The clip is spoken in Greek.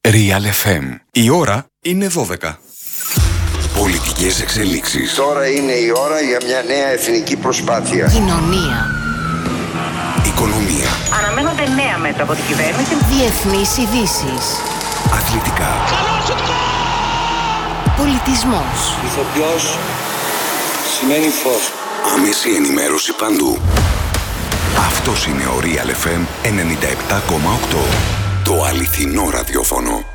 Real FM. Η ώρα είναι 12. Πολιτικές εξελίξεις. Τώρα είναι η ώρα για μια νέα εθνική προσπάθεια. Κοινωνία. Οικονομία. Αναμένονται νέα μέτρα από την κυβέρνηση. Διεθνείς ειδήσεις. Αθλητικά. Πολιτισμός. Ηθοποιός σημαίνει φως. Άμεση ενημέρωση παντού. Αυτός είναι ο Real FM 97,8. Το αληθινό ραδιόφωνο.